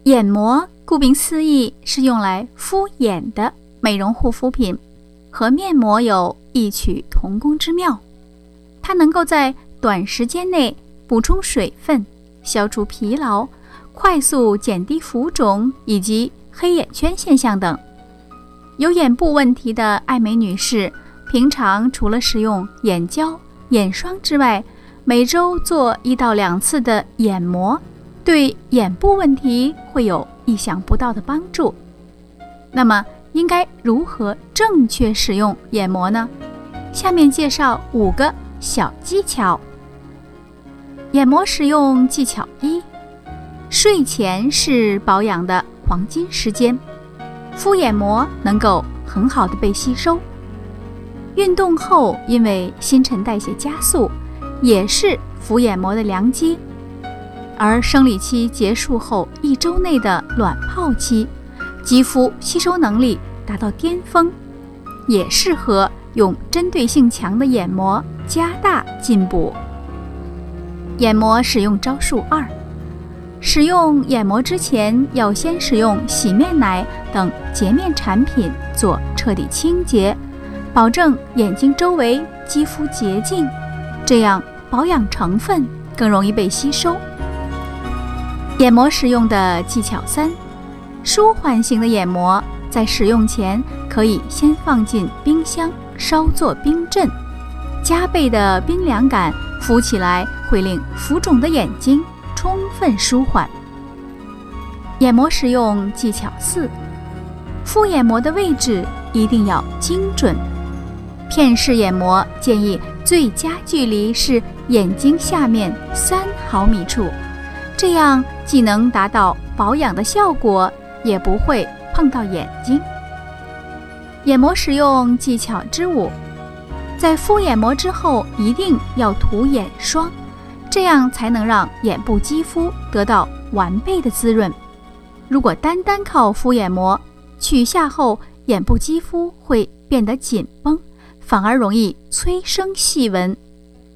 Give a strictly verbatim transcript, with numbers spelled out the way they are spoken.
眼膜顾名思义是用来敷眼的美容护肤品，和面膜有异曲同工之妙。它能够在短时间内补充水分，消除疲劳，快速减低浮肿以及黑眼圈现象等。有眼部问题的爱美女士，平常除了使用眼胶、眼霜之外，每周做一到两次的眼膜，对眼部问题会有意想不到的帮助。那么应该如何正确使用眼膜呢？下面介绍五个小技巧。眼膜使用技巧一：睡前是保养的黄金时间，敷眼膜能够很好的被吸收。运动后因为新陈代谢加速，也是敷眼膜的良机。而生理期结束后一周内的卵泡期，肌肤吸收能力达到巅峰，也适合用针对性强的眼膜加大进补。眼膜使用招数二：使用眼膜之前，要先使用洗面奶等洁面产品做彻底清洁，保证眼睛周围肌肤洁净，这样保养成分更容易被吸收。眼膜使用的技巧三：舒缓型的眼膜在使用前可以先放进冰箱稍作冰镇，加倍的冰凉感敷起来会令浮肿的眼睛充分舒缓。眼膜使用技巧四：敷眼膜的位置一定要精准，片式眼膜建议最佳距离是眼睛下面三毫米处，这样既能达到保养的效果，也不会碰到眼睛。眼膜使用技巧之五：在敷眼膜之后一定要涂眼霜，这样才能让眼部肌肤得到完备的滋润。如果单单靠敷眼膜，取下后眼部肌肤会变得紧绷，反而容易催生细纹，